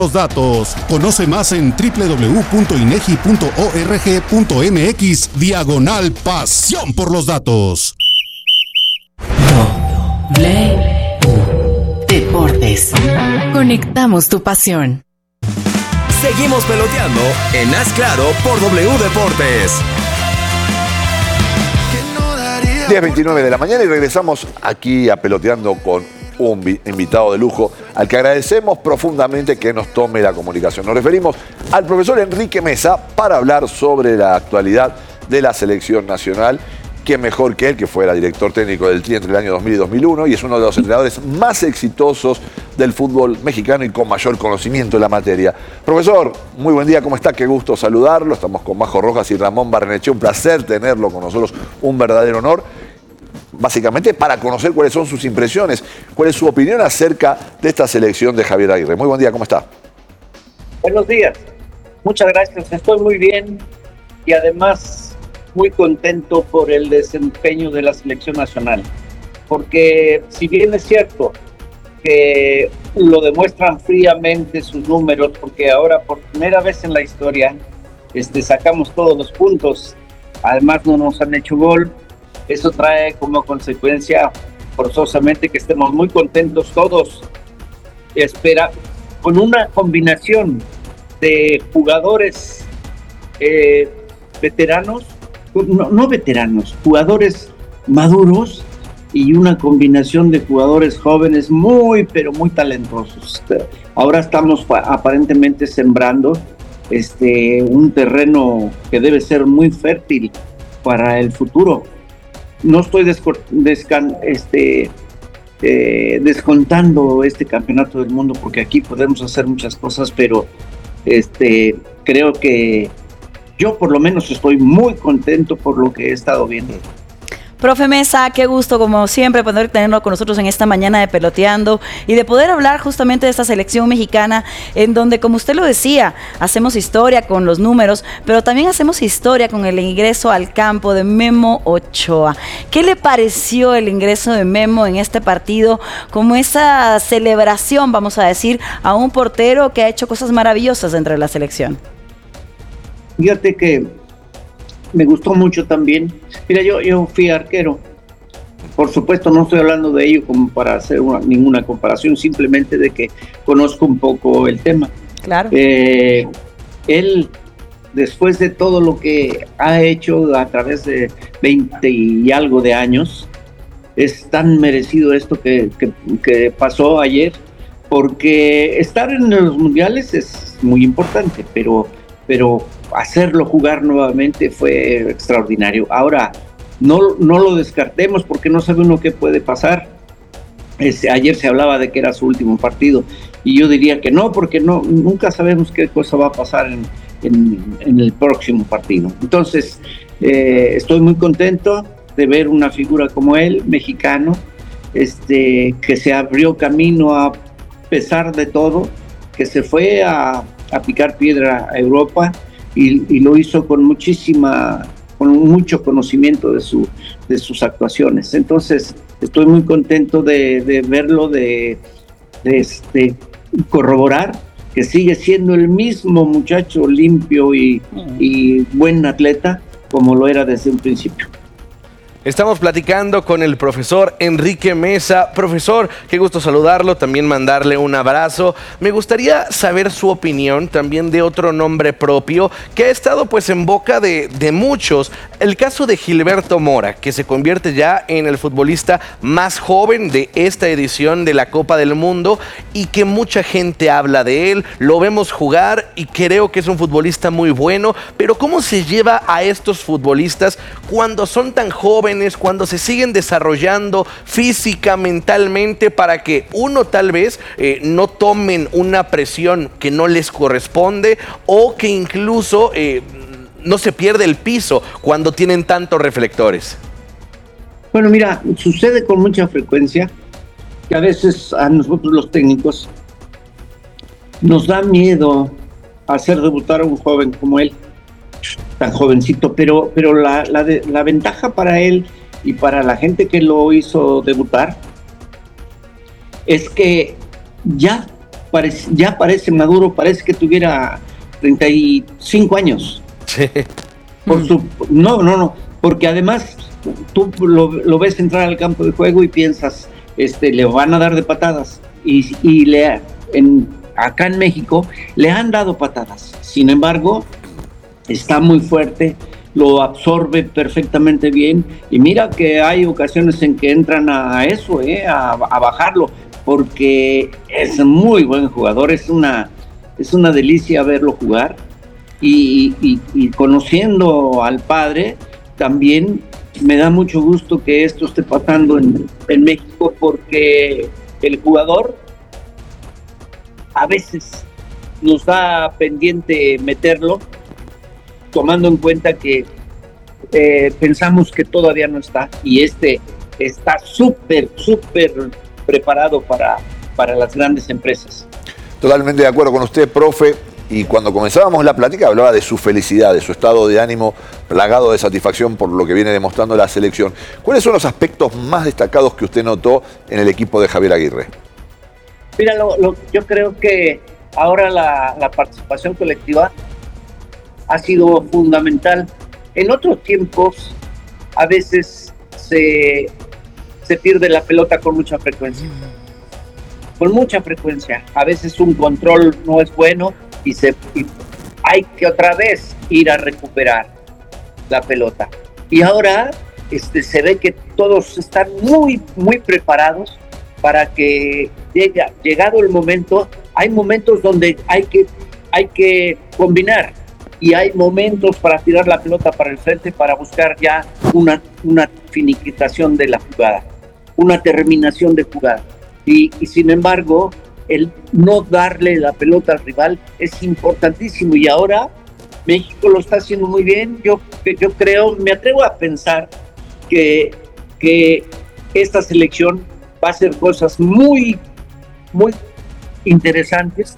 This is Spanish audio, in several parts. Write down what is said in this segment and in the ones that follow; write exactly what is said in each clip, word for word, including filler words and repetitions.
Los datos. Conoce más en doble u doble u doble u punto inegi punto org punto mx diagonal pasión por los datos. W Deportes. Conectamos tu pasión. Seguimos peloteando en Haz Claro por W Deportes. diez veintinueve de la mañana y regresamos aquí a Peloteando con un invitado de lujo al que agradecemos profundamente que nos tome la comunicación. Nos referimos al profesor Enrique Mesa para hablar sobre la actualidad de la selección nacional. ¿Quién mejor que él, que fuera director técnico del Tri entre el año dos mil y dos mil uno y es uno de los entrenadores más exitosos del fútbol mexicano y con mayor conocimiento de la materia? Profesor, muy buen día, ¿cómo está? Qué gusto saludarlo. Estamos con Majo Rojas y Ramón Barrenechea. Un placer tenerlo con nosotros, un verdadero honor. Básicamente para conocer cuáles son sus impresiones, cuál es su opinión acerca de esta selección de Javier Aguirre. Muy buen día, ¿cómo está? Buenos días, muchas gracias, estoy muy bien y además muy contento por el desempeño de la selección nacional, porque si bien es cierto que lo demuestran fríamente sus números, porque ahora por primera vez en la historia este, sacamos todos los puntos, además no nos han hecho gol. Eso trae como consecuencia forzosamente que estemos muy contentos todos. Espera, con una combinación de jugadores eh, veteranos, no, no veteranos, jugadores maduros y una combinación de jugadores jóvenes muy, pero muy talentosos. Ahora estamos aparentemente sembrando este, un terreno que debe ser muy fértil para el futuro. No estoy desco- descan- este, eh, descontando este campeonato del mundo porque aquí podemos hacer muchas cosas, pero este, creo que yo por lo menos estoy muy contento por lo que he estado viendo. Profe Mesa, qué gusto como siempre poder tenerlo con nosotros en esta mañana de Peloteando y de poder hablar justamente de esta selección mexicana en donde, como usted lo decía, hacemos historia con los números, pero también hacemos historia con el ingreso al campo de Memo Ochoa. ¿Qué le pareció el ingreso de Memo en este partido como esa celebración, vamos a decir, a un portero que ha hecho cosas maravillosas dentro de la selección? Fíjate que me gustó mucho también. Mira, yo, yo fui arquero. Por supuesto, no estoy hablando de ello como para hacer una, ninguna comparación, simplemente de que conozco un poco el tema. Claro. Eh, él, después de todo lo que ha hecho a través de veinte y algo de años, es tan merecido esto que, que, que pasó ayer, porque estar en los mundiales es muy importante, pero, pero hacerlo jugar nuevamente fue extraordinario. Ahora, no, no lo descartemos porque no sabe uno qué puede pasar. Este, ayer se hablaba de que era su último partido y yo diría que no, porque no, nunca sabemos qué cosa va a pasar en, en, en el próximo partido. Entonces, eh, estoy muy contento de ver una figura como él, mexicano, este, que se abrió camino a pesar de todo, que se fue a, a picar piedra a Europa, Y, y lo hizo con muchísima, con mucho conocimiento de, su, de sus actuaciones. Entonces, estoy muy contento de, de verlo, de, de este, corroborar que sigue siendo el mismo muchacho limpio y, y buen atleta como lo era desde un principio. Estamos platicando con el profesor Enrique Mesa. Profesor, qué gusto saludarlo, también mandarle un abrazo. Me gustaría saber su opinión también de otro nombre propio que ha estado pues en boca de, de muchos. El caso de Gilberto Mora, que se convierte ya en el futbolista más joven de esta edición de la Copa del Mundo y que mucha gente habla de él, lo vemos jugar y creo que es un futbolista muy bueno, pero ¿cómo se lleva a estos futbolistas cuando son tan jóvenes? Cuando se siguen desarrollando física, mentalmente, para que uno tal vez eh, no tomen una presión que no les corresponde o que incluso eh, no se pierde el piso cuando tienen tantos reflectores? Bueno, mira, sucede con mucha frecuencia que a veces a nosotros los técnicos nos da miedo hacer debutar a un joven como él, tan jovencito, pero, pero la, la, de, la ventaja para él y para la gente que lo hizo debutar es que ya parece, ya parece maduro, parece que tuviera treinta y cinco años. Sí. Por su, no, no, no, porque además tú lo, lo ves entrar al campo de juego y piensas, este, le van a dar de patadas. Y, y le, en, acá en México le han dado patadas. Sin embargo, está muy fuerte, lo absorbe perfectamente bien. Y mira que hay ocasiones en que entran a eso, eh, a, a bajarlo, porque es muy buen jugador, es una, es una delicia verlo jugar. Y, y, y conociendo al padre, también me da mucho gusto que esto esté pasando en, en México, porque el jugador a veces nos da pendiente meterlo, tomando en cuenta que eh, pensamos que todavía no está, y este está súper, súper preparado para, para las grandes empresas. Totalmente de acuerdo con usted, profe. Y cuando comenzábamos la plática hablaba de su felicidad, de su estado de ánimo plagado de satisfacción por lo que viene demostrando la selección. ¿Cuáles son los aspectos más destacados que usted notó en el equipo de Javier Aguirre? Mira, lo, lo, yo creo que ahora la, la participación colectiva ha sido fundamental. En otros tiempos a veces se, se pierde la pelota con mucha frecuencia. Con mucha frecuencia. A veces un control no es bueno. Y, se, y hay que otra vez ir a recuperar la pelota. Y ahora este, se ve que todos están muy, muy preparados para que llegue, llegado el momento, hay momentos donde hay que, hay que combinar y hay momentos para tirar la pelota para el frente, para buscar ya una, una finiquitación de la jugada, una terminación de jugada. Y, y sin embargo, el no darle la pelota al rival es importantísimo, y ahora México lo está haciendo muy bien. Yo, yo creo, me atrevo a pensar que, que esta selección va a hacer cosas muy, muy interesantes,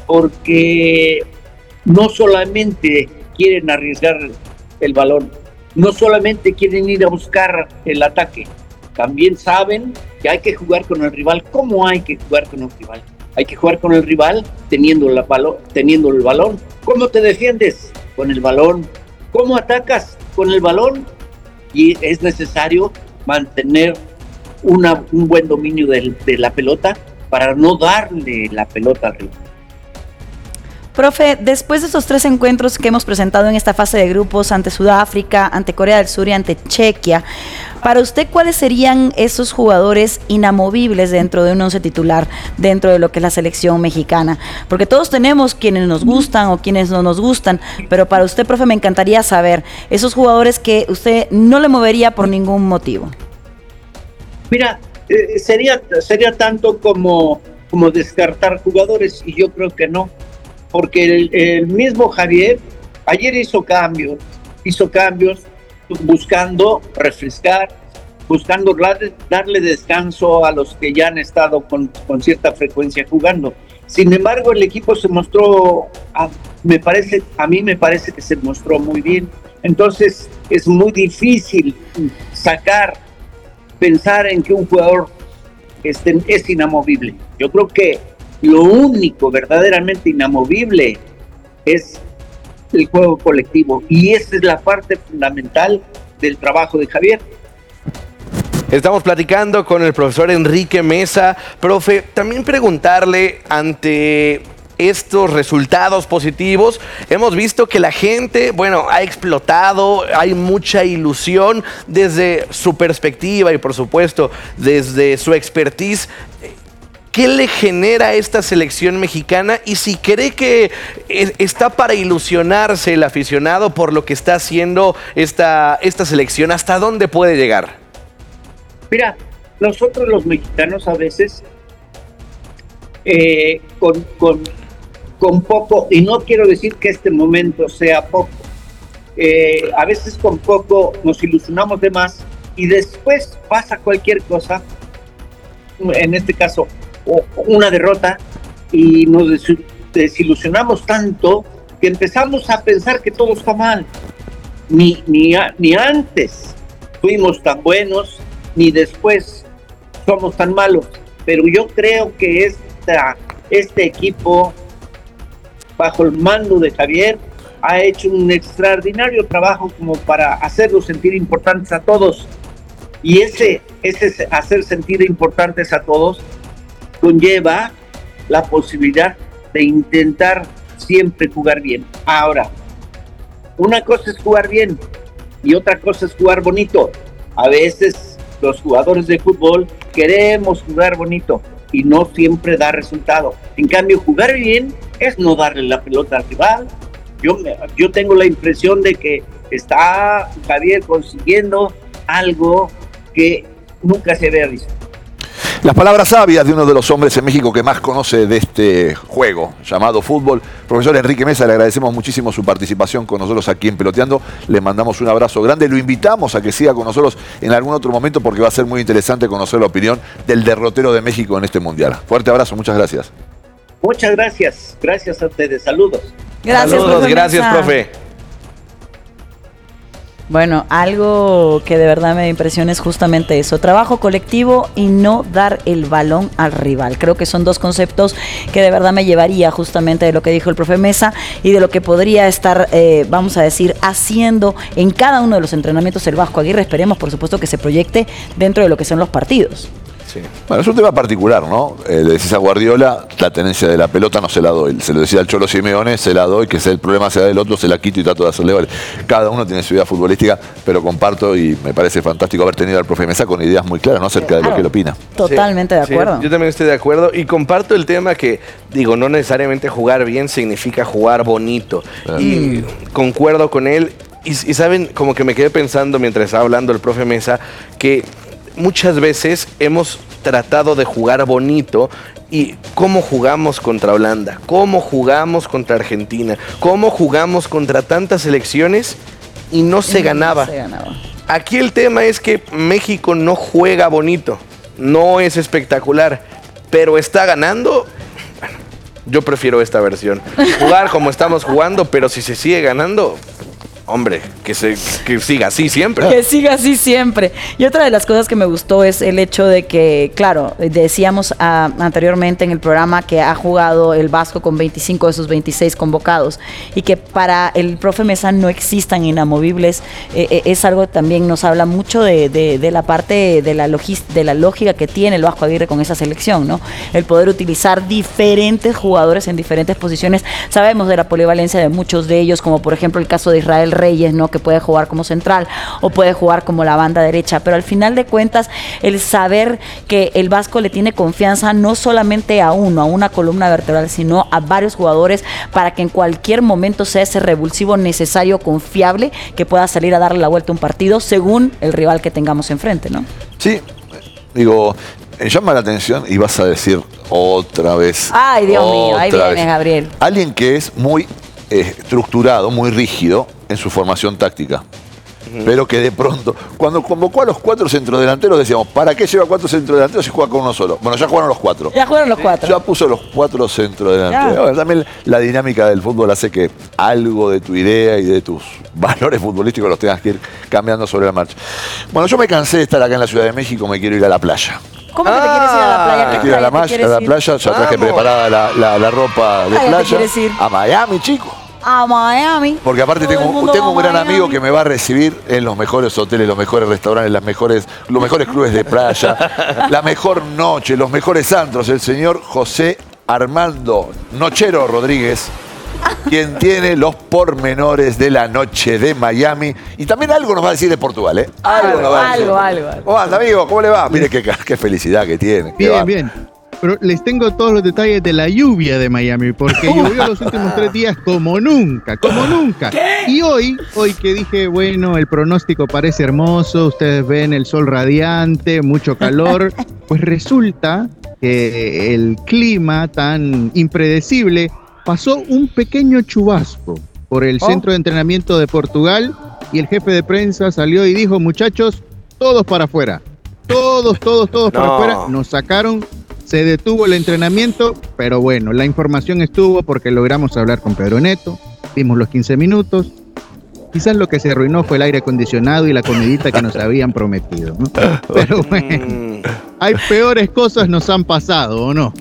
porque no solamente quieren arriesgar el balón, no solamente quieren ir a buscar el ataque, también saben que hay que jugar con el rival. ¿Cómo hay que jugar con el rival? Hay que jugar con el rival teniendo, la balo, teniendo el balón. ¿Cómo te defiendes? Con el balón. ¿Cómo atacas? Con el balón. Y es necesario mantener una, un buen dominio de, de la pelota para no darle la pelota al rival. Profe, después de estos tres encuentros que hemos presentado en esta fase de grupos ante Sudáfrica, ante Corea del Sur y ante Chequia, para usted, ¿cuáles serían esos jugadores inamovibles dentro de un once titular, dentro de lo que es la selección mexicana? Porque todos tenemos quienes nos gustan o quienes no nos gustan, pero para usted, profe, me encantaría saber esos jugadores que usted no le movería por ningún motivo. Mira, eh, sería, sería tanto como, como descartar jugadores, y yo creo que no. Porque el, el mismo Javier ayer hizo cambios, hizo cambios buscando refrescar, buscando darle descanso a los que ya han estado con, con cierta frecuencia jugando. Sin embargo, el equipo se mostró, a, me parece, a mí me parece que se mostró muy bien. Entonces es muy difícil sacar, pensar en que un jugador este, es inamovible. Yo creo que lo único verdaderamente inamovible es el juego colectivo, y esa es la parte fundamental del trabajo de Javier. Estamos platicando con el profesor Enrique Mesa. Profe, también preguntarle, ante estos resultados positivos, hemos visto que la gente, bueno, ha explotado, hay mucha ilusión desde su perspectiva y por supuesto desde su expertise. ¿Qué le genera a esta selección mexicana? Y si cree que está para ilusionarse el aficionado por lo que está haciendo esta, esta selección, ¿hasta dónde puede llegar? Mira, nosotros los mexicanos a veces eh, con, con, con poco, y no quiero decir que este momento sea poco, eh, a veces con poco nos ilusionamos de más y después pasa cualquier cosa, en este caso una derrota, y nos desilusionamos tanto que empezamos a pensar que todo está mal. Ni, ni, a, ni antes fuimos tan buenos, ni después somos tan malos. Pero yo creo que esta, este equipo, bajo el mando de Javier, ha hecho un extraordinario trabajo como para hacerlos sentir importantes a todos. Y ese, ese hacer sentir importantes a todos conlleva la posibilidad de intentar siempre jugar bien. Ahora, una cosa es jugar bien y otra cosa es jugar bonito. A veces los jugadores de fútbol queremos jugar bonito y no siempre da resultado. En cambio, jugar bien es no darle la pelota al rival. Yo, yo tengo la impresión de que está Javier consiguiendo algo que nunca se había visto. Las palabras sabias de uno de los hombres en México que más conoce de este juego llamado fútbol. Profesor Enrique Mesa, le agradecemos muchísimo su participación con nosotros aquí en Peloteando. Le mandamos un abrazo grande. Lo invitamos a que siga con nosotros en algún otro momento porque va a ser muy interesante conocer la opinión del derrotero de México en este Mundial. Fuerte abrazo, muchas gracias. Muchas gracias. Gracias a ustedes. Saludos. Gracias, Saludos, profe gracias, Mesa. profe. Bueno, algo que de verdad me impresiona es justamente eso, trabajo colectivo y no dar el balón al rival. Creo que son dos conceptos que de verdad me llevaría justamente de lo que dijo el profe Mesa y de lo que podría estar, eh, vamos a decir, haciendo en cada uno de los entrenamientos el Vasco Aguirre. Esperemos, por supuesto, que se proyecte dentro de lo que son los partidos. Sí. Bueno, es un tema particular, ¿no? Eh, le decís a Guardiola, la tenencia de la pelota no se la doy. Se lo decía al Cholo Simeone, se la doy, que sea el problema sea del otro, se la quito y trato de hacerle goles. Cada uno tiene su idea futbolística, pero comparto y me parece fantástico haber tenido al profe Mesa con ideas muy claras, ¿no? Acerca de lo que él opina. Totalmente de Sí, acuerdo. yo también estoy de acuerdo y comparto el tema que, digo, no necesariamente jugar bien significa jugar bonito. Claro. Y concuerdo con él. Y, y saben, como que me quedé pensando mientras estaba hablando el profe Mesa, que muchas veces hemos tratado de jugar bonito y cómo jugamos contra Holanda, cómo jugamos contra Argentina, cómo jugamos contra tantas selecciones y no se ganaba. Se ganaba. Aquí el tema es que México no juega bonito, no es espectacular, pero está ganando. Bueno, yo prefiero esta versión. Jugar como estamos jugando, pero si se sigue ganando, hombre, que, se, que siga así siempre. Que siga así siempre. Y otra de las cosas que me gustó es el hecho de que, claro, decíamos ah, anteriormente en el programa que ha jugado el Vasco con veinticinco de sus veintiséis convocados y que para el profe Mesa no existan inamovibles. Eh, eh, es algo que también nos habla mucho de, de, de la parte de la, logis, de la lógica que tiene el Vasco Aguirre con esa selección, ¿no? El poder utilizar diferentes jugadores en diferentes posiciones. Sabemos de la polivalencia de muchos de ellos, como por ejemplo el caso de Israel Reyes, ¿no? Que puede jugar como central o puede jugar como la banda derecha, pero al final de cuentas el saber que el Vasco le tiene confianza no solamente a uno, a una columna vertebral, sino a varios jugadores para que en cualquier momento sea ese revulsivo necesario, confiable, que pueda salir a darle la vuelta a un partido según el rival que tengamos enfrente, ¿no? Sí, digo, me llama la atención y vas a decir otra vez. Ay, Dios mío, ahí otra viene vez. Gabriel. Alguien que es muy eh, estructurado, muy rígido en su formación táctica. Pero que de pronto, cuando convocó a los cuatro centrodelanteros, decíamos, ¿para qué lleva cuatro centrodelanteros si juega con uno solo? Bueno, ya jugaron los cuatro. Ya jugaron los cuatro. Ya puso los cuatro centrodelanteros. Bueno, también la dinámica del fútbol hace que algo de tu idea y de tus valores futbolísticos los tengas que ir cambiando sobre la marcha. Bueno, yo me cansé de estar acá en la Ciudad de México, me quiero ir a la playa. ¿Cómo que te quieres ir a la playa? Me ¿Qué quiero ir a la, playa te ma- quieres a la ir? playa, ya traje Vamos. preparada la, la- la ropa de Playa te playa. quieres ir. A Miami, chicos. A Miami. Porque aparte Todo el tengo, mundo tengo un va a gran Miami. amigo que me va a recibir en los mejores hoteles, los mejores restaurantes, las mejores, los mejores clubes de playa, la mejor noche, los mejores antros, el señor José Armando Nochero Rodríguez, quien tiene los pormenores de la noche de Miami. Y también algo nos va a decir de Portugal, ¿eh? Algo, nos va a decir. algo, algo, algo. ¿Cómo anda, amigo? ¿Cómo le va? Mire qué, qué felicidad que tiene. Qué Bien, va. bien. Pero les tengo todos los detalles de la lluvia de Miami, porque llovió los últimos tres días como nunca, como nunca. Y hoy, hoy que dije, bueno, el pronóstico parece hermoso, ustedes ven el sol radiante, mucho calor, pues resulta que el clima tan impredecible pasó un pequeño chubasco por el Oh. centro de entrenamiento de Portugal y el jefe de prensa salió y dijo, muchachos, todos para afuera, todos, todos, todos para No. afuera, nos sacaron. Se detuvo el entrenamiento, pero bueno, la información estuvo porque logramos hablar con Pedro Neto, vimos los quince minutos. Quizás lo que se arruinó fue el aire acondicionado y la comidita que nos habían prometido, ¿no? Pero bueno, Mm. hay peores cosas nos han pasado, ¿o no?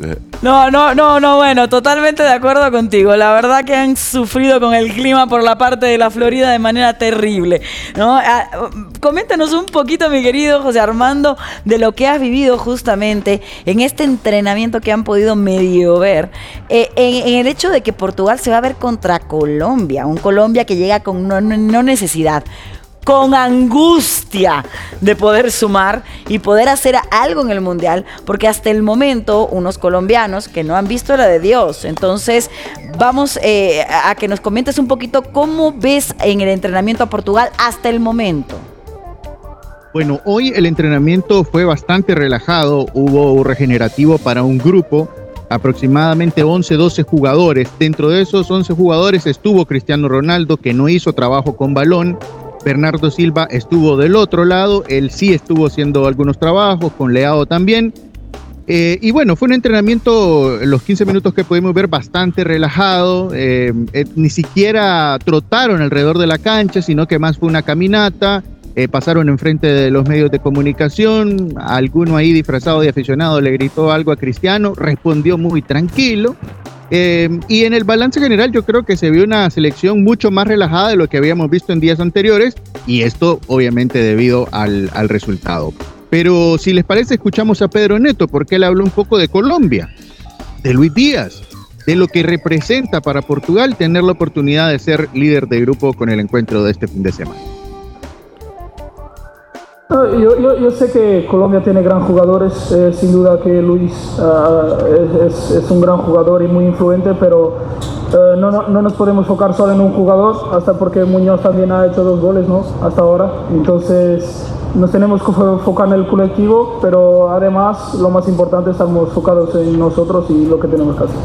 No, no, no, no, bueno, totalmente de acuerdo contigo. La verdad que han sufrido con el clima por la parte de la Florida de manera terrible, ¿no? Ah, coméntanos un poquito, mi querido José Armando, de lo que has vivido justamente en este entrenamiento que han podido medio ver, eh, en, en el hecho de que Portugal se va a ver contra Colombia, un Colombia que llega con no, no necesidad, con angustia de poder sumar y poder hacer algo en el Mundial, porque hasta el momento unos colombianos que no han visto la de Dios. Entonces vamos eh, a que nos comentes un poquito cómo ves en el entrenamiento a Portugal hasta el momento. Bueno, hoy el entrenamiento fue bastante relajado, hubo regenerativo para un grupo, aproximadamente once, doce jugadores. Dentro de esos once jugadores estuvo Cristiano Ronaldo, que no hizo trabajo con balón. Bernardo Silva estuvo del otro lado, él sí estuvo haciendo algunos trabajos, con Leao también. Eh, y bueno, fue un entrenamiento, los quince minutos que pudimos ver, bastante relajado. Eh, eh, ni siquiera trotaron alrededor de la cancha, sino que más fue una caminata. Eh, pasaron enfrente de los medios de comunicación, alguno ahí disfrazado de aficionado le gritó algo a Cristiano, respondió muy tranquilo. Eh, y en el balance general yo creo que se vio una selección mucho más relajada de lo que habíamos visto en días anteriores, y esto obviamente debido al, al resultado. Pero si les parece, escuchamos a Pedro Neto, porque él habló un poco de Colombia, de Luis Díaz, de lo que representa para Portugal tener la oportunidad de ser líder de grupo con el encuentro de este fin de semana. Yo, yo, yo sé que Colombia tiene gran jugadores, eh, sin duda que Luis uh, es, es un gran jugador y muy influente, pero uh, no, no, no nos podemos enfocar solo en un jugador, hasta porque Muñoz también ha hecho dos goles, ¿no? Hasta ahora. Entonces nos tenemos que enfocar en el colectivo, pero además lo más importante, estamos enfocados en nosotros y lo que tenemos que hacer.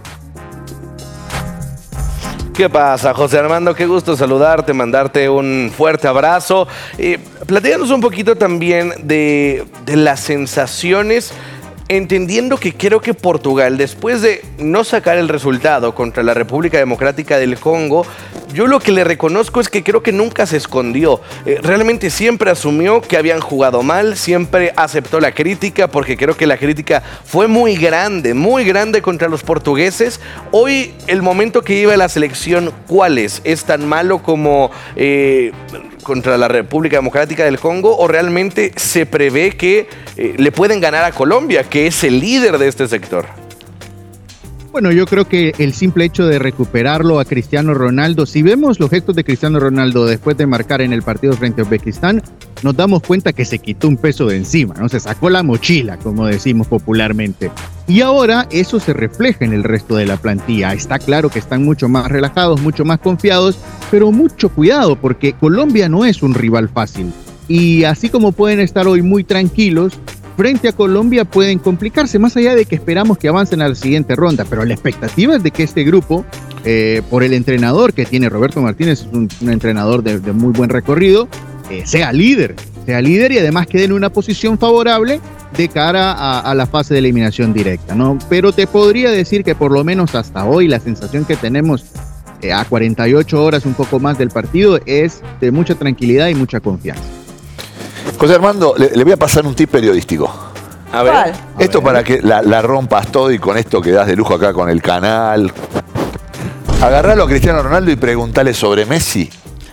¿Qué pasa, José Armando? Qué gusto saludarte, mandarte un fuerte abrazo. Eh, platícanos un poquito también de, de las sensaciones, entendiendo que creo que Portugal, después de no sacar el resultado contra la República Democrática del Congo, yo lo que le reconozco es que creo que nunca se escondió. Eh, realmente siempre asumió que habían jugado mal, siempre aceptó la crítica, porque creo que la crítica fue muy grande, muy grande contra los portugueses. Hoy, el momento que iba la selección, ¿cuál es? ¿Es tan malo como eh, contra la República Democrática del Congo, o realmente se prevé que eh, le pueden ganar a Colombia, que es el líder de este sector? Bueno, yo creo que el simple hecho de recuperarlo a Cristiano Ronaldo, si vemos los gestos de Cristiano Ronaldo después de marcar en el partido frente a Uzbekistán, nos damos cuenta que se quitó un peso de encima, ¿no? Se sacó la mochila, como decimos popularmente. Y ahora eso se refleja en el resto de la plantilla. Está claro que están mucho más relajados, mucho más confiados, pero mucho cuidado, porque Colombia no es un rival fácil. Y así como pueden estar hoy muy tranquilos, frente a Colombia pueden complicarse, más allá de que esperamos que avancen a la siguiente ronda, pero la expectativa es de que este grupo, eh, por el entrenador que tiene Roberto Martínez, es un, un entrenador de, de muy buen recorrido, eh, sea líder, sea líder y además quede en una posición favorable de cara a, a la fase de eliminación directa, ¿no? Pero te podría decir que por lo menos hasta hoy la sensación que tenemos eh, a cuarenta y ocho horas, un poco más del partido, es de mucha tranquilidad y mucha confianza. José Armando, le, le voy a pasar un tip periodístico. A ver. ¿Cuál? Esto a ver. Para que la, la rompas todo y con esto que das de lujo acá con el canal. Agarralo a Cristiano Ronaldo y preguntale sobre Messi.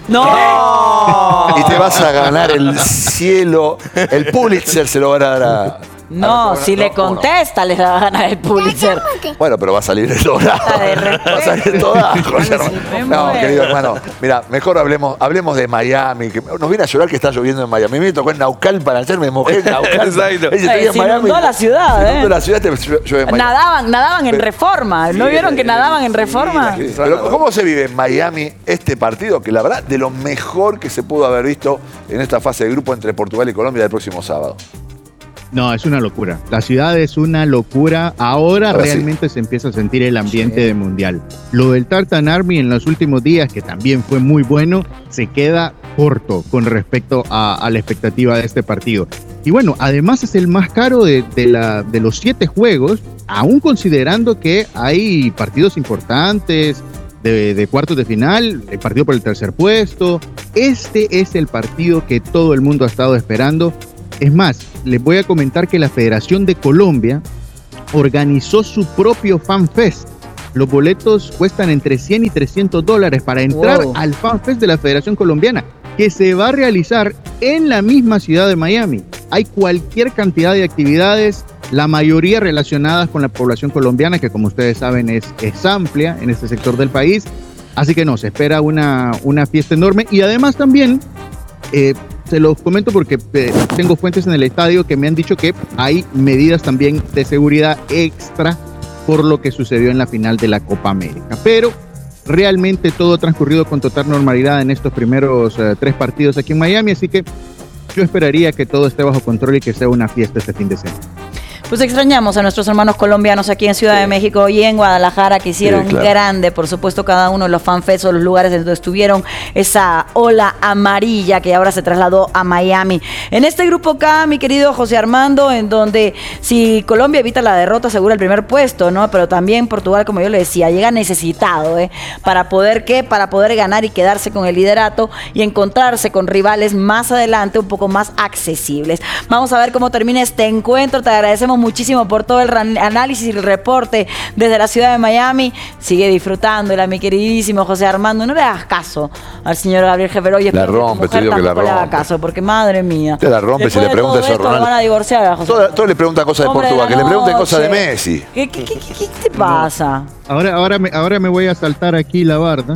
¡No! Y te vas a ganar el cielo. El Pulitzer se lo van a dar a... No, a si no, le contesta, no. Les va a ganar el Pulitzer. Bueno, pero va a salir de todo lado. Va a salir de todo lado. No, querido hermano, mira, mejor hablemos, hablemos de Miami. Que nos viene a llorar que está lloviendo en Miami. A mí me tocó en Naucalpan ayer, me mojé en Naucalpan. Exacto. Se inundó la ciudad, ¿eh? la ciudad, te llueve en Miami. Nadaban, nadaban en Reforma. ¿No sí, vieron que nadaban en Reforma? Sí, pero ¿cómo se vive en Miami este partido? Que la verdad, de lo mejor que se pudo haber visto en esta fase de grupo entre Portugal y Colombia el próximo sábado. No, es una locura. La ciudad es una locura. Ahora, Ahora realmente sí se empieza a sentir el ambiente sí. de mundial. Lo del Tartan Army en los últimos días, que también fue muy bueno, se queda corto con respecto a, a la expectativa de este partido. Y bueno, además es el más caro de, de, la, de los siete juegos, aún considerando que hay partidos importantes de, de cuartos de final, el partido por el tercer puesto. Este es el partido que todo el mundo ha estado esperando. Es más, les voy a comentar que la Federación de Colombia organizó su propio Fan Fest. Los boletos cuestan entre cien y trescientos dólares para entrar wow. al Fan Fest de la Federación Colombiana, que se va a realizar en la misma ciudad de Miami. Hay cualquier cantidad de actividades, la mayoría relacionadas con la población colombiana, que como ustedes saben es, es amplia en este sector del país. Así que no, se espera una, una fiesta enorme. Y además también, eh, se los comento porque eh, tengo fuentes en el estadio que me han dicho que hay medidas también de seguridad extra por lo que sucedió en la final de la Copa América. Pero realmente todo ha transcurrido con total normalidad en estos primeros uh, tres partidos aquí en Miami, así que yo esperaría que todo esté bajo control y que sea una fiesta este fin de semana. Pues extrañamos a nuestros hermanos colombianos aquí en Ciudad sí. de México y en Guadalajara, que hicieron sí, claro. grande, por supuesto, cada uno de los fanfests o los lugares donde estuvieron esa ola amarilla que ahora se trasladó a Miami. En este grupo K, mi querido José Armando, en donde si Colombia evita la derrota, asegura el primer puesto, ¿no? Pero también Portugal, como yo le decía, llega necesitado, ¿eh? Para poder, ¿qué? Para poder ganar y quedarse con el liderato y encontrarse con rivales más adelante un poco más accesibles. Vamos a ver cómo termina este encuentro. Te agradecemos muchísimo por todo el análisis y el reporte desde la ciudad de Miami. Sigue disfrutándola, mi queridísimo José Armando. No le hagas caso al señor Gabriel Jeferoy. La rompe, te digo que la rompe. Le haga caso, porque madre mía. Te la rompe si le preguntas a Ronaldo. Van a divorciar a José. Todo, todo le pregunta cosas de Hombre Portugal, de que le pregunten cosas de noche. Messi. ¿Qué, qué, qué, qué, qué te pasa? Ahora, ahora, me, ahora me voy a saltar aquí la barda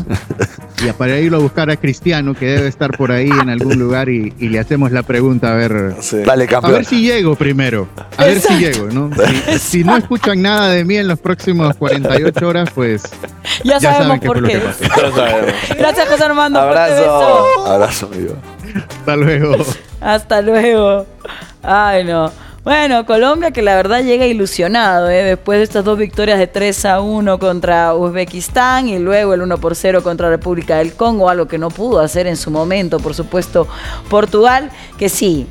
y para irlo a buscar a Cristiano, que debe estar por ahí en algún lugar, y, y le hacemos la pregunta a ver, sí. Dale, campeón. A ver si llego primero. A ver si llego, ¿no? Si, si no escuchan nada de mí en los próximos cuarenta y ocho horas, pues ya, ya sabemos saben qué por fue qué. lo que pasó. Gracias, José Armando. Abrazo. Abrazo, amigo. Hasta luego. Hasta luego. Ay, no. Bueno, Colombia que la verdad llega ilusionado, ¿eh? Después de estas dos victorias de tres a uno contra Uzbekistán y luego el uno por cero contra República del Congo, algo que no pudo hacer en su momento, por supuesto, Portugal, que sí,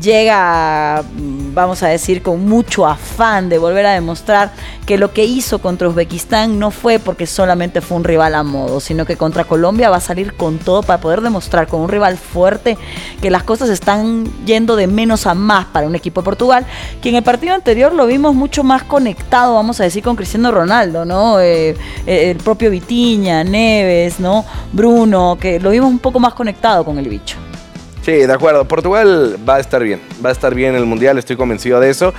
llega, vamos a decir, con mucho afán de volver a demostrar que lo que hizo contra Uzbekistán no fue porque solamente fue un rival a modo, sino que contra Colombia va a salir con todo para poder demostrar con un rival fuerte que las cosas están yendo de menos a más para un equipo de Portugal, que en el partido anterior lo vimos mucho más conectado, vamos a decir, con Cristiano Ronaldo, ¿no? Eh, el propio Vitinha, Neves, ¿no? Bruno, que lo vimos un poco más conectado con el bicho. Sí, de acuerdo. Portugal va a estar bien. Va a estar bien en el Mundial, estoy convencido de eso.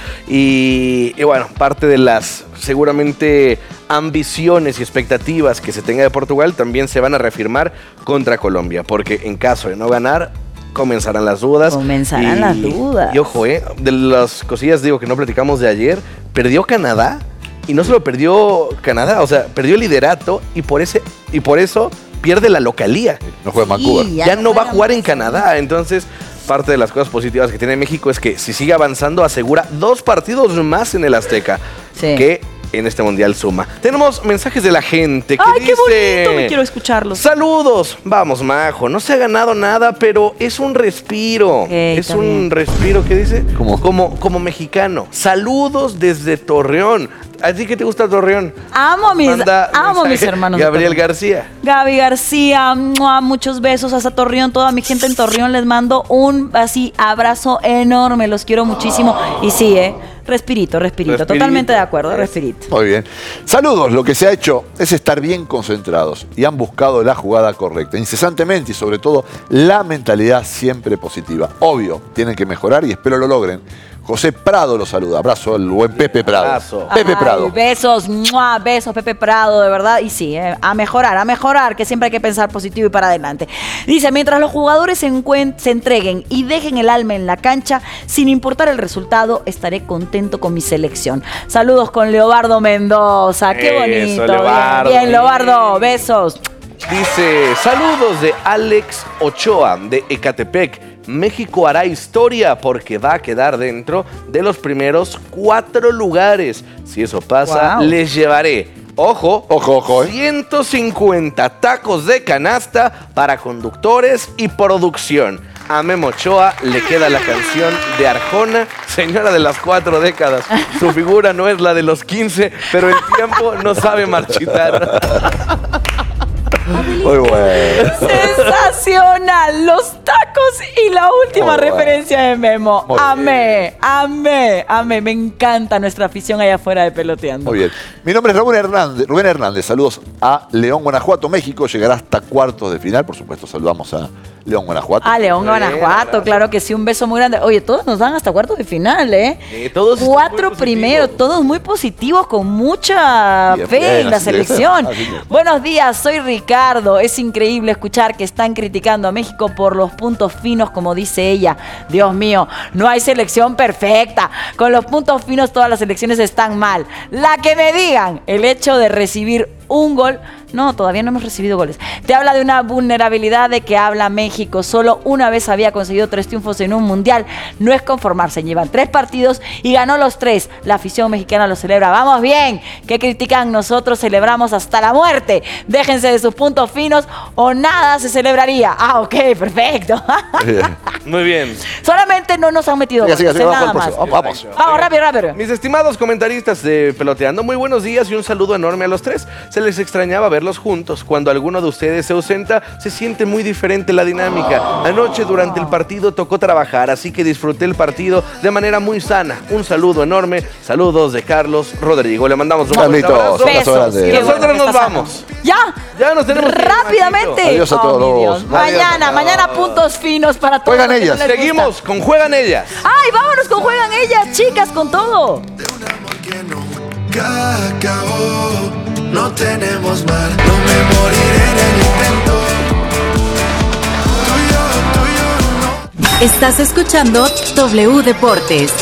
Y, y bueno, parte de las seguramente ambiciones y expectativas que se tenga de Portugal también se van a reafirmar contra Colombia. Porque en caso de no ganar, comenzarán las dudas. Comenzarán y, las dudas. Y ojo, eh, de las cosillas digo que no platicamos de ayer, perdió Canadá. Y no solo perdió Canadá, o sea, perdió el liderato y por, ese, y por eso pierde la localía. No juega en Vancouver. Sí, ya, ya no, no va a jugar en Canadá. Entonces, parte de las cosas positivas que tiene México es que si sigue avanzando, asegura dos partidos más en el Azteca. Sí. Que en este Mundial suma. Tenemos mensajes de la gente que ¡ay, dice... qué bonito! Me quiero escucharlos. Saludos. Vamos, Majo. No se ha ganado nada, pero es un respiro. Okay, es un bien. respiro, ¿qué dice? ¿Cómo? Como, como mexicano. Saludos desde Torreón. ¿A ti qué te gusta Torreón? Amo a mis, amo mis hermanos. Gabriel García. Gaby García, ¡mua! Muchos besos hasta Torreón. Toda mi gente en Torreón les mando un así abrazo enorme. Los quiero muchísimo. Y sí, ¿eh? Respirito, respirito, respirito. Totalmente de acuerdo, respirito. Muy bien. Saludos. Lo que se ha hecho es estar bien concentrados y han buscado la jugada correcta, incesantemente, y sobre todo la mentalidad siempre positiva. Obvio, tienen que mejorar y espero lo logren. José Prado lo saluda. Abrazo al buen Pepe Prado. Abrazo. Pepe Ay, Prado. Besos, ¡mua! Besos, Pepe Prado, de verdad. Y sí, eh, a mejorar, a mejorar, que siempre hay que pensar positivo y para adelante. Dice, mientras los jugadores se, encuent- se entreguen y dejen el alma en la cancha, sin importar el resultado, estaré contento con mi selección. Saludos con Leobardo Mendoza. Qué bonito. Eso, Leobardo. Bien, bien, Leobardo. Besos. Dice, saludos de Alex Ochoa, de Ecatepec. México hará historia porque va a quedar dentro de los primeros cuatro lugares. Si eso pasa, wow. les llevaré, ojo, ojo, ojo, ¿eh? ciento cincuenta tacos de canasta para conductores y producción. A Memo Ochoa le queda la canción de Arjona, señora de las cuatro décadas. Su figura no es la de los quince, pero el tiempo no sabe marchitar. Muy bueno. Sensacional. Los tacos y la última Muy referencia bueno. de Memo. Muy Amé, amé, amé. Me encanta nuestra afición allá afuera de Peloteando. Muy bien. Mi nombre es Rubén Hernández. Rubén Hernández. Saludos a León, Guanajuato, México. Llegará hasta cuartos de final. Por supuesto, saludamos a León, Guanajuato. Ah, León, Guanajuato, claro que sí, un beso muy grande. Oye, todos nos dan hasta cuartos de final, ¿eh? Sí, todos están Cuatro muy primeros, positivos. todos muy positivos, con mucha Bien, fe bien, en la así debe ser, selección. así debe ser. Buenos días, soy Ricardo. Es increíble escuchar que están criticando a México por los puntos finos, como dice ella. Dios mío, no hay selección perfecta. Con los puntos finos todas las selecciones están mal. La que me digan, el hecho de recibir un gol. No, todavía no hemos recibido goles. Te habla de una vulnerabilidad de que habla México. Solo una vez había conseguido tres triunfos en un mundial. No es conformarse. Llevan tres partidos y ganó los tres. La afición mexicana lo celebra. ¡Vamos bien! ¿Qué critican? Nosotros celebramos hasta la muerte. Déjense de sus puntos finos o nada se celebraría. Ah, ok, perfecto. Muy bien. Solamente no nos han metido Siga, siga, goles, siga, nada vamos, más. vamos, vamos. Vamos, rápido, rápido. Mis estimados comentaristas de Peloteando, muy buenos días y un saludo enorme a los tres. Se les extrañaba verlos juntos. Cuando alguno de ustedes se ausenta, se siente muy diferente la dinámica. Anoche durante el partido tocó trabajar, así que disfruté el partido de manera muy sana. Un saludo enorme. Saludos de Carlos Rodrigo. Le mandamos un fuerte Carlitos, abrazo. abrazo Besos. grande. Qué Y bueno nosotros que nos estás vamos. sano. ¿Ya? Ya nos tenemos que ir, Rápidamente. Machito. Adiós a Oh, todos. mi Dios. Mañana, Adiós. mañana puntos finos para todos. Juegan los que ellas. no les gusta. Seguimos con Juegan Ellas. ¡Ay, vámonos con Juegan Ellas, chicas, con todo! Nunca acabó, no tenemos mar, no me moriré en el intento. Tú y yo, tú y yo, no. Estás escuchando W Deportes.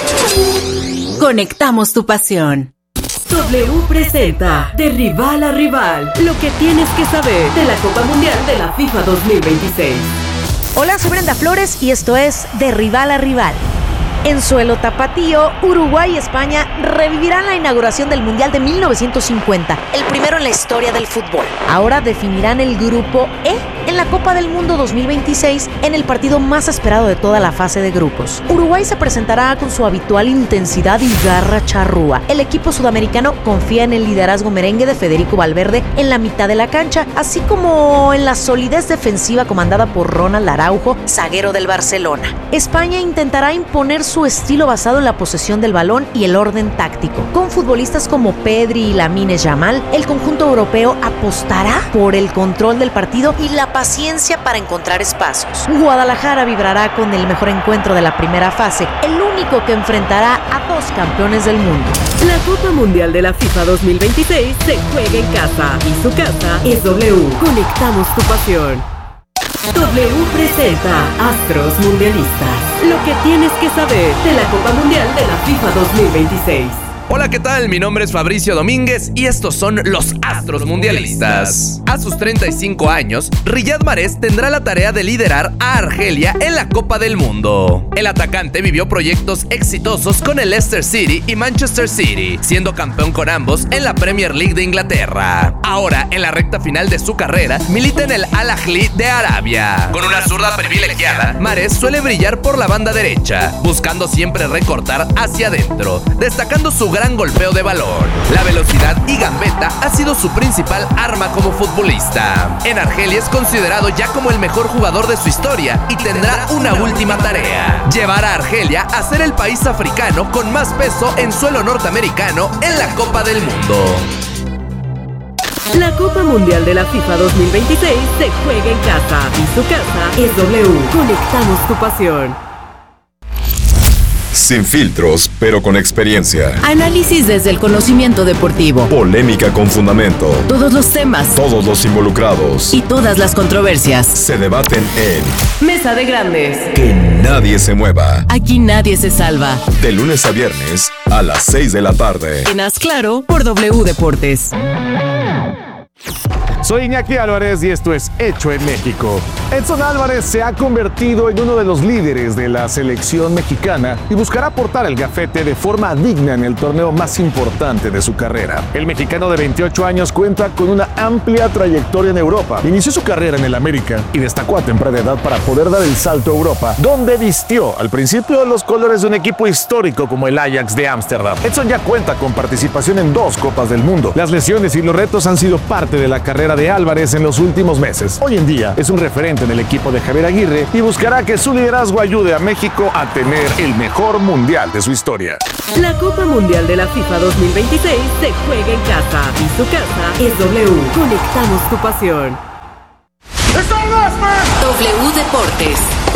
Conectamos tu pasión. W presenta De Rival a Rival, lo que tienes que saber de la Copa Mundial de la FIFA dos mil veintiséis. Hola, soy Brenda Flores y esto es De Rival a Rival. En suelo tapatío, Uruguay y España revivirán la inauguración del Mundial de mil novecientos cincuenta, el primero en la historia del fútbol. Ahora definirán el grupo E en la Copa del Mundo dos mil veintiséis en el partido más esperado de toda la fase de grupos. Uruguay se presentará con su habitual intensidad y garra charrúa. El equipo sudamericano confía en el liderazgo merengue de Federico Valverde en la mitad de la cancha, así como en la solidez defensiva comandada por Ronald Araujo, zaguero del Barcelona. España intentará imponer su estilo basado en la posesión del balón y el orden táctico. Con futbolistas como Pedri y Lamine Yamal, el conjunto europeo apostará por el control del partido y la paciencia para encontrar espacios. Guadalajara vibrará con el mejor encuentro de la primera fase, el único que enfrentará a dos campeones del mundo. La Copa Mundial de la FIFA dos mil veintiséis se juega en casa y su casa es W. Conectamos tu pasión. W presenta Astros Mundialistas, lo que tienes que saber de la Copa Mundial de la FIFA dos mil veintiséis. Hola, ¿qué tal? Mi nombre es Fabricio Domínguez y estos son los Astros Mundialistas. A sus treinta y cinco años, Riyad Mahrez tendrá la tarea de liderar a Argelia en la Copa del Mundo. El atacante vivió proyectos exitosos con el Leicester City y Manchester City, siendo campeón con ambos en la Premier League de Inglaterra. Ahora, en la recta final de su carrera, milita en el Al Ahly de Arabia. Con una zurda privilegiada, Mahrez suele brillar por la banda derecha, buscando siempre recortar hacia adentro, destacando su gran golpeo de balón. La velocidad y gambeta ha sido su principal arma como futbolista. En Argelia es considerado ya como el mejor jugador de su historia y tendrá una última tarea: llevar a Argelia a ser el país africano con más peso en suelo norteamericano en la Copa del Mundo. La Copa Mundial de la FIFA dos mil veintiséis se juega en casa y su casa es W. Conectamos tu pasión. Sin filtros, pero con experiencia. Análisis desde el conocimiento deportivo. Polémica con fundamento. Todos los temas. Todos los involucrados. Y todas las controversias. Se debaten en Mesa de Grandes. Que nadie se mueva. Aquí nadie se salva. De lunes a viernes a las seis de la tarde. En Haz Claro por W Deportes. Soy Iñaki Álvarez y esto es Hecho en México. Edson Álvarez se ha convertido en uno de los líderes de la selección mexicana y buscará portar el gafete de forma digna en el torneo más importante de su carrera. El mexicano de veintiocho años cuenta con una amplia trayectoria en Europa. Inició su carrera en el América y destacó a temprana edad para poder dar el salto a Europa, donde vistió al principio los colores de un equipo histórico como el Ajax de Ámsterdam. Edson ya cuenta con participación en dos Copas del Mundo. Las lesiones y los retos han sido parte de la carrera de de Álvarez en los últimos meses. Hoy en día es un referente en el equipo de Javier Aguirre y buscará que su liderazgo ayude a México a tener el mejor mundial de su historia. La Copa Mundial de la FIFA dos mil veintiséis se juega en casa y su casa es W. Conectamos tu pasión. W Deportes.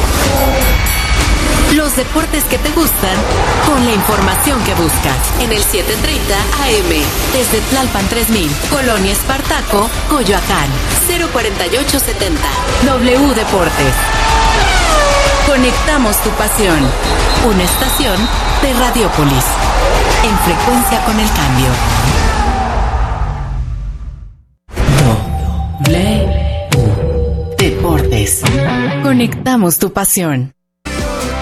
Los deportes que te gustan con la información que buscas en el siete treinta A M desde Tlalpan tres mil, Colonia Espartaco, Coyoacán, cero cuarenta y ocho setenta. W Deportes. Conectamos tu pasión. Una estación de Radiópolis. En frecuencia con el cambio. W Deportes. Conectamos tu pasión.